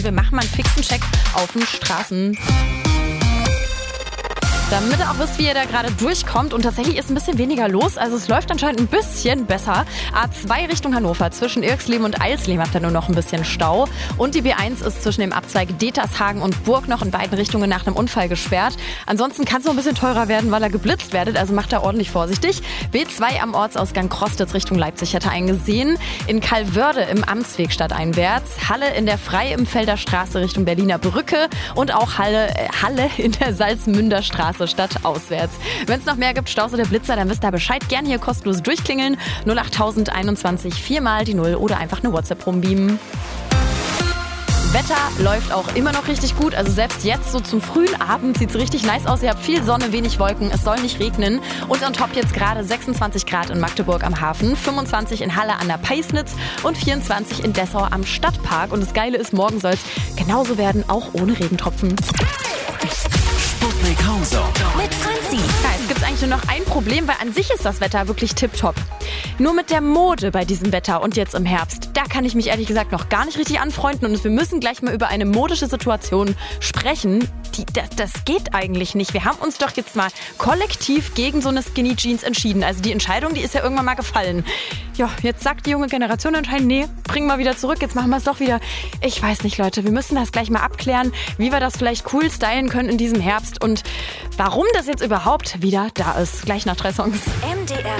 Wir machen mal einen fixen Check auf den Straßen. Damit ihr auch wisst, wie ihr da gerade durchkommt. Und tatsächlich ist ein bisschen weniger los. Also es läuft anscheinend ein bisschen besser. A2 Richtung Hannover. Zwischen Irxleben und Eilsleben habt ihr nur noch ein bisschen Stau. Und die B1 ist zwischen dem Abzweig Detershagen und Burg noch in beiden Richtungen nach einem Unfall gesperrt. Ansonsten kann es noch ein bisschen teurer werden, weil ihr geblitzt werdet. Also macht da ordentlich vorsichtig. B2 am Ortsausgang Krostitz Richtung Leipzig hätte einen gesehen. In Calvörde im Amtsweg stadteinwärts. Halle in der Frei-Imfelder Straße Richtung Berliner Brücke. Und auch Halle in der Salzmünder Straße stadtauswärts. Wenn es noch mehr gibt, Staus oder Blitzer, dann wisst ihr Bescheid. Gerne hier kostenlos durchklingeln. 08021 4 die 0 oder einfach eine WhatsApp rumbeamen. Wetter läuft auch immer noch richtig gut. Also selbst jetzt so zum frühen Abend sieht es richtig nice aus. Ihr habt viel Sonne, wenig Wolken. Es soll nicht regnen. Und on top jetzt gerade 26 Grad in Magdeburg am Hafen, 25 in Halle an der Peisnitz und 24 in Dessau am Stadtpark. Und das Geile ist, morgen soll es genauso werden, auch ohne Regentropfen. Sputnik Hauser Mit Franzi. Ja, es gibt eigentlich nur noch ein Problem, weil an sich ist das Wetter wirklich tipptopp. Nur mit der Mode bei diesem Wetter und jetzt im Herbst, da kann ich mich ehrlich gesagt noch gar nicht richtig anfreunden. Und wir müssen gleich mal über eine modische Situation sprechen. Das geht eigentlich nicht. Wir haben uns doch jetzt mal kollektiv gegen so eine Skinny Jeans entschieden. Also die Entscheidung, die ist ja irgendwann mal gefallen. Ja, jetzt sagt die junge Generation anscheinend, nee, bringen wir wieder zurück, jetzt machen wir es doch wieder. Ich weiß nicht, Leute, wir müssen das gleich mal abklären, wie wir das vielleicht cool stylen können in diesem Herbst und warum das jetzt überhaupt wieder da ist. Gleich nach 3 Songs. MDR